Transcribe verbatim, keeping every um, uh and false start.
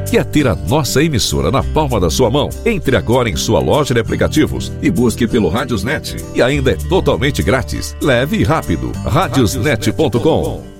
Quer ter a nossa emissora na palma da sua mão? Entre agora em sua loja de aplicativos e busque pelo Radiosnet. E ainda é totalmente grátis. Leve e rápido. radiosnet ponto com.